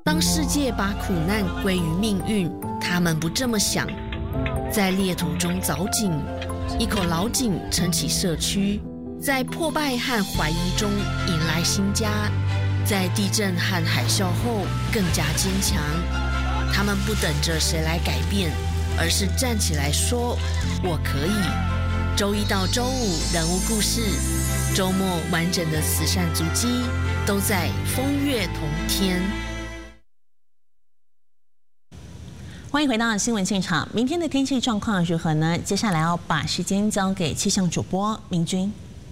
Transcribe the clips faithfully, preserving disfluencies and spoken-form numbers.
当世界把苦难归于命运，他们不这么想。在裂土中凿井，一口老井撑起社区，在破败和怀疑中迎来新家，在地震和海啸后更加坚强。他们不等着谁来改变，而是站起来说：“我可以。”周一到周五人物故事，周末完整的慈善足迹，都在风月同天。 欢迎回到新闻现场。明天的天气状况如何呢？接下来要把时间交给气象主播明君。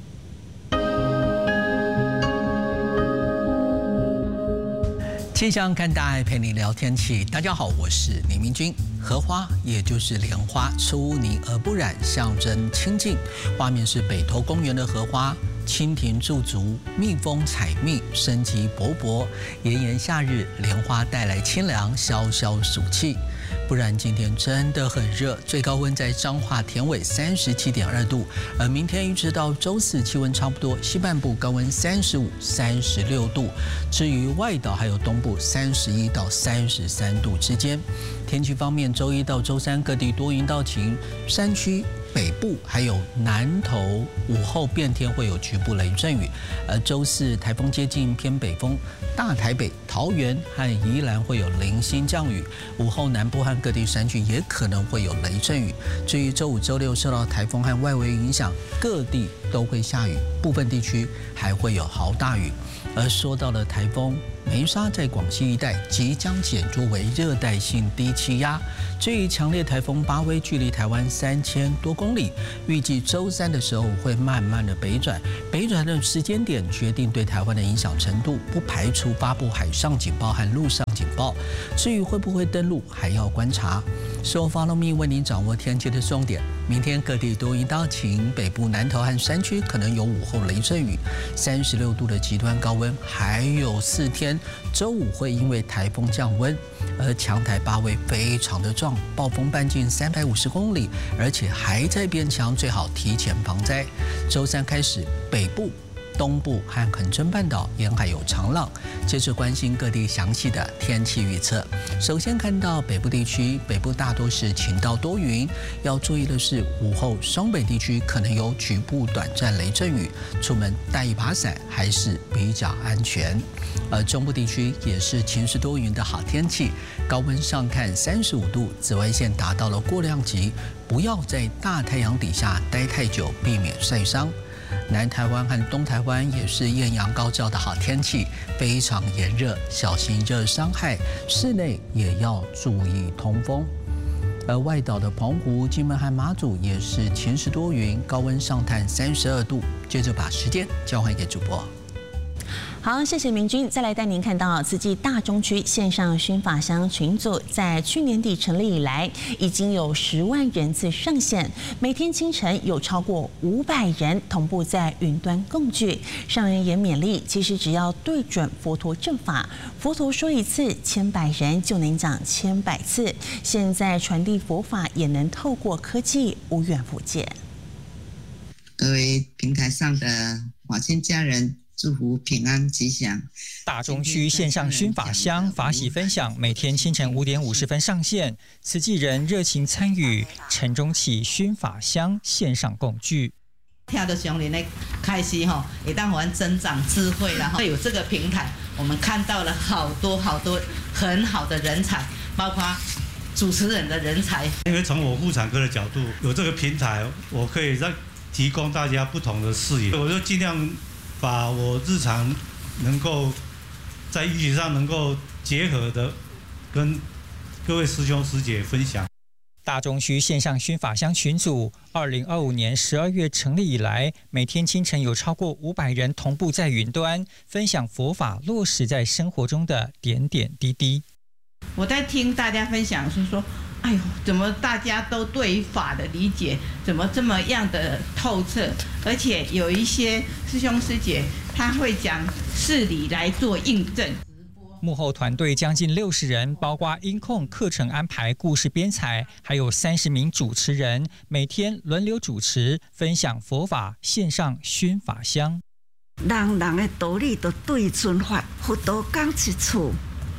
气象看大爱，陪你聊天气。大家好，我是李明君。荷花也就是莲花，出泥而不染，象征清净。画面是北投公园的荷花。蜻蜓驻足，蜜蜂采蜜，生机勃勃。炎炎夏日，莲花带来清凉，消消暑气。不然今天真的很热，最高温在彰化田尾三十七点二度，而明天一直到周四气温差不多，西半部高温三十五、三十六度，至于外岛还有东部三十一到三十三度之间。天气方面，周一到周三各地多云到晴，山区北部还有南投午后变天会有局部雷阵雨，而周四台风接近偏北风，大台北、桃园和宜兰会有零星降雨，午后南部和各地山区也可能会有雷阵雨。至于周五、周六受到台风和外围影响，各地都会下雨，部分地区还会有豪大雨。而说到了台风，梅沙在广西一带即将减弱为热带性低气压。至于强烈台风巴威，距离台湾三千多公里，预计周三的时候会慢慢的北转，北转的时间点决定对台湾的影响程度，不排除发布海上警报和陆上警报。至于会不会登陆，还要观察。So follow me， 为您掌握天气的重点。明天各地多云到晴，北部南投和山区可能有午后雷阵雨，三十六度的极端高温还有四天。周五会因为台风降温，而强台巴威非常的壮，暴风半径三百五十公里，而且还在变强，最好提前防灾。周三开始，北部、东部和恒春半岛沿海有长浪。接着关心各地详细的天气预测。首先看到北部地区，北部大多是晴到多云，要注意的是午后双北地区可能有局部短暂雷阵雨，出门带一把伞还是比较安全。而中部地区也是晴时多云的好天气，高温上看三十五度，紫外线达到了过量级，不要在大太阳底下待太久，避免晒伤。南台湾和东台湾也是艳阳高照的好天气，非常炎热，小心热伤害，室内也要注意通风。而外岛的澎湖、金门和马祖也是晴时多云，高温上探三十二度。接着把时间交还给主播。 好，谢谢明君。再来带您看到慈济大中区线上熏法香群组，在去年底成立以来，已经有十万人次上线，每天清晨有超过五百人同步在云端共聚。上人也勉励，其实只要对准佛陀正法，佛陀说一次，千百人就能讲千百次。现在传递佛法也能透过科技无远弗届。 各位平台上的法亲家人，祝福平安吉祥。 大中区线上熏法香法喜分享，每天清晨五点五十分上线，慈济人热情参与，晨中起熏法香线上共聚。 听到上人的开始吼，也当我们增长智慧了哈。有这个平台，我们看到了好多好多很好的人才，包括主持人的人才。 因为从我妇产科的角度，有这个平台，我可以让提供大家不同的视野，我就尽量把我日常能够在医学上能够结合的，跟各位师兄师姐分享。 大中区线上熏法香群组，二零二五年十二月成立以来，每天清晨有超过五百人同步在云端分享佛法落实在生活中的点点滴滴。 我在听大家分享是说，哎呦，怎么大家都对于法的理解怎么这么样的透彻，而且有一些师兄师姐他会讲事理来做印证。 幕后团队将近六十人，包括音控、课程安排、故事编采，还有三十名主持人，每天轮流主持，分享佛法，线上熏法香。 人人的道理都对准法，佛陀讲一次，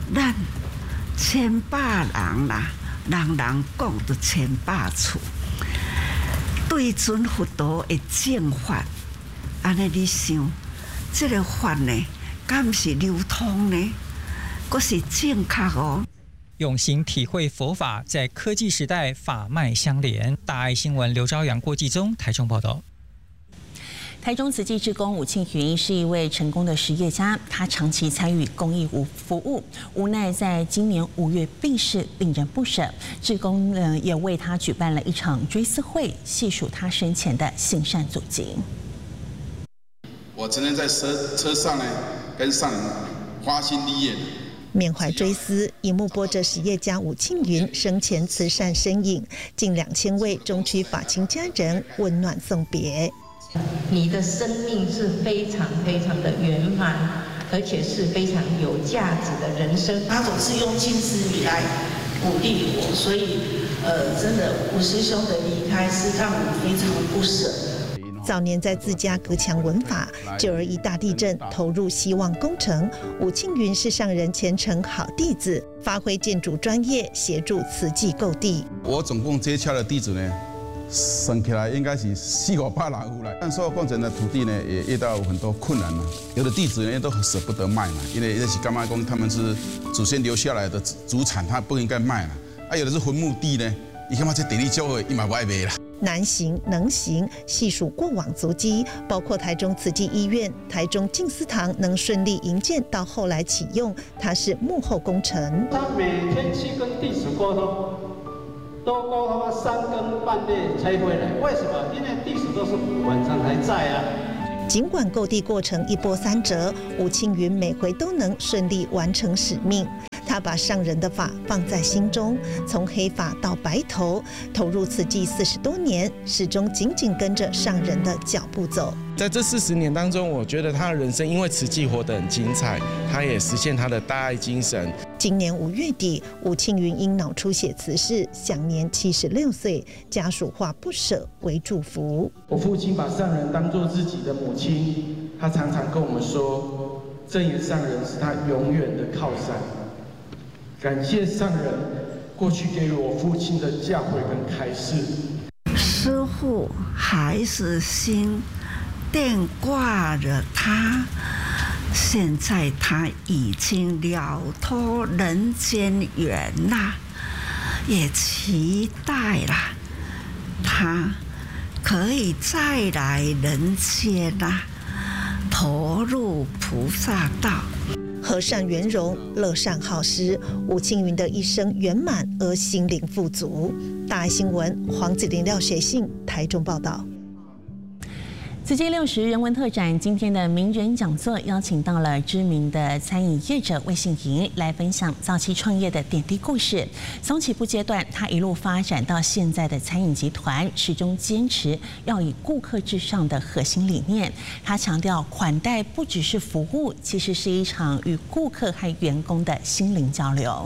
咱千百人啦，人人讲就千百处。对准佛陀的正法，安尼你想，这个法呢，敢不是流通呢？佫是正确哦。 用心体会佛法，在科技时代法脉相连。大爱新闻刘朝阳、郭继宗台中报道。 台中慈济志工吴庆云是一位成功的实业家，他长期参与公益服务，无奈在今年五月病逝，令人不舍。志工呢也为他举办了一场追思会，细数他生前的行善足迹。 我曾经在车车上呢，跟上人花心立业。 缅怀追思，荧幕播着实业家吴庆云生前慈善身影，近两千位中区法亲家人温暖送别。 你的生命是非常非常的圆满，而且是非常有价值的人生。 他总是用近似语来鼓励我，所以呃，真的吴师兄的离开是让我非常不舍。 早年在自家隔墙文法，九二一大地震投入希望工程。吴庆云是上人虔诚好弟子，发挥建筑专业，协助慈济购地。 我总共接洽的弟子呢，算起来应该是四五百人有来。但所有工程的土地呢，也遇到很多困难嘛。有的弟子呢都舍不得卖嘛，因为那是干妈公他们是祖先留下来的祖产，他不应该卖了。啊，有的是坟墓地呢，你干嘛这地理教会伊嘛不爱卖啦。 难行能行，细数过往足迹，包括台中慈济医院、台中静思堂能顺利营建到后来启用，他是幕后工程。 他每天去跟弟子沟通，都沟通到三更半夜才回来。为什么？因为弟子都是晚上还在啊。 尽管购地过程一波三折，吴庆云每回都能顺利完成使命。他把上人的法放在心中，从黑发到白头，投入慈济四十多年，始终紧紧跟着上人的脚步走。 在这四十年当中，我觉得他的人生因为慈济活得很精彩，他也实现他的大爱精神。 今年五月底，吴庆云因脑出血辞世，享年七十六岁，家属化不舍为祝福。 我父亲把上人当作自己的母亲，他常常跟我们说，正言上人是他永远的靠山。感谢上人过去给予我父亲的教诲跟开示。 师父还是心电挂着他，现在他已经了脱人间缘啦，也期待啦，他可以再来人间啦，投入菩萨道。 和善圆融，乐善好施，吴庆云的一生圆满而心灵富足。大爱新闻黄子玲、廖学信台中报道。 慈济六十人文特展今天的名人讲座邀请到了知名的餐饮业者魏信莹来分享早期创业的点滴故事。从起步阶段，他一路发展到现在的餐饮集团，始终坚持要以顾客至上的核心理念。他强调，款待不只是服务，其实是一场与顾客和员工的心灵交流。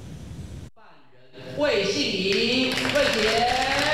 魏信莹，魏姐。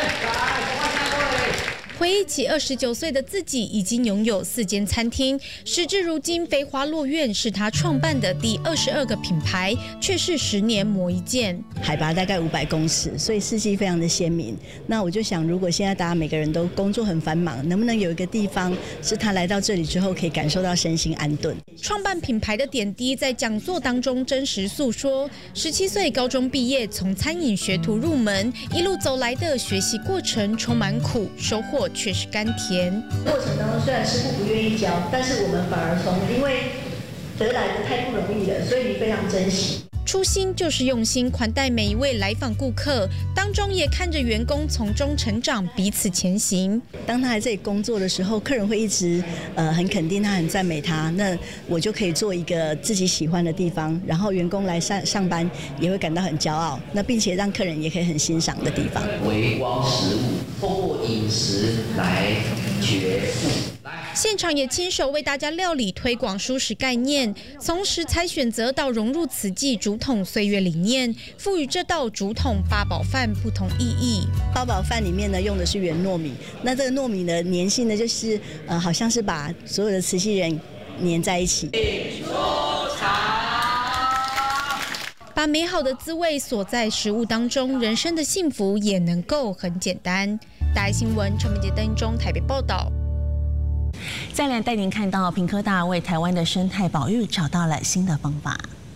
回忆起二十九岁的自己，已经拥有四间餐厅。时至如今，肥华落苑是他创办的第二十二个品牌，却是十年磨一剑。 海拔大概五百公尺，所以四季非常的鲜明。那我就想，如果现在大家每个人都工作很繁忙，能不能有一个地方是他来到这里之后可以感受到身心安顿？ 创办品牌的点滴在讲座当中真实诉说。十七岁高中毕业，从餐饮学徒入门，一路走来的学习过程充满苦，收获却是甘甜。 过程当中虽然师父不愿意教，但是我们反而从因为得来的太不容易了，所以非常珍惜。 初心就是用心款待每一位来访顾客，当中也看着员工从中成长，彼此前行。 当他来这里工作的时候，客人会一直呃很肯定他，很赞美他，那我就可以做一个自己喜欢的地方，然后员工来上上班也会感到很骄傲，那并且让客人也可以很欣赏的地方。 微光食物，透过饮食来觉悟。 现场也亲手为大家料理推广蔬食概念，从食材选择到融入慈济竹筒岁月理念，赋予这道竹筒八宝饭不同意义。 八宝饭里面呢用的是原糯米，那这个糯米的粘性呢，就是呃好像是把所有的慈济人粘在一起。 把美好的滋味锁在食物当中，人生的幸福也能够很简单。大爱新闻陈明杰、邓英中台北报道。 再来带您看到屏科大为台湾的生态保育找到了新的方法。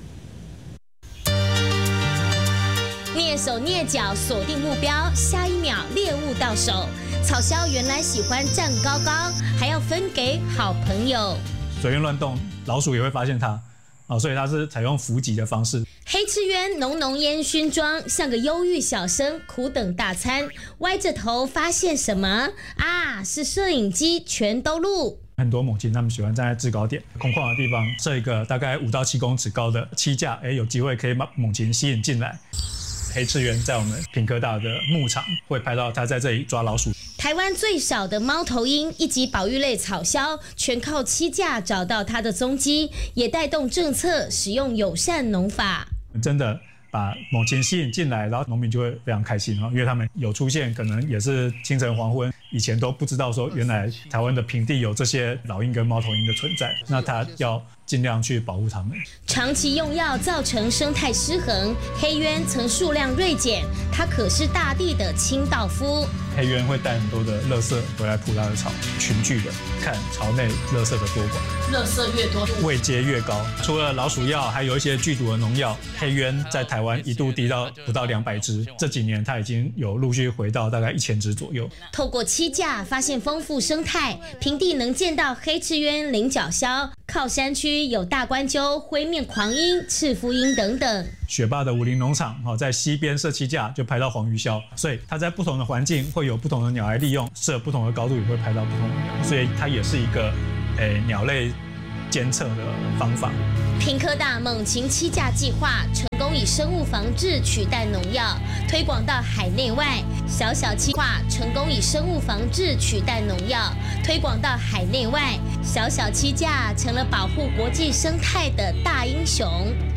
蹑手蹑脚锁定目标，下一秒猎物到手。草鸮原来喜欢站高高，还要分给好朋友。 随便乱动，老鼠也会发现它。哦，所以它是采用伏击的方式。 黑翅鸢浓浓烟熏妆，像个忧郁小生，苦等大餐。歪着头发现什么啊？是摄影机全都录。 很多猛禽他们喜欢站在制高点空旷的地方，设一个大概五到七公尺高的栖架，哎，有机会可以把猛禽吸引进来。黑翅鸢在我们屏科大的牧场会拍到它在这里抓老鼠。 台湾最小的猫头鹰，一级保育类草鸮，全靠栖架找到它的踪迹，也带动政策使用友善农法。 真的把猛禽吸引进来，然后农民就会非常开心，因为他们有出现，可能也是清晨黄昏，以前都不知道说原来台湾的平地有这些老鹰跟猫头鹰的存在，那他要尽量去保护它们。 长期用药造成生态失衡，黑鸢曾数量锐减，它可是大地的清道夫。 黑鸢会带很多的垃圾回来捕它的巢，群聚的看巢内垃圾的多寡， 垃圾越多， 位阶越高。除了老鼠药，还有一些剧毒的农药，黑鸢在台湾一度低到不到两百只，这几年它已经有陆续回到大概一千只左右。 透过栖架发现丰富生态，平地能见到黑翅鸢、菱角鸮，靠山区有大冠鸠、灰面狂鹰、赤腹鹰等等。 雪霸的武林农场，在西边设栖架就拍到黄鱼鸮，所以它在不同的环境会有不同的鸟来利用，设不同的高度也会拍到不同的鸟，所以它也是一个诶鸟类监测的方法。 屏科大猛禽栖架计划成功以生物防治取代农药，推广到海内外。小小栖划成功以生物防治取代农药，推广到海内外。小小栖架成了保护国际生态的大英雄。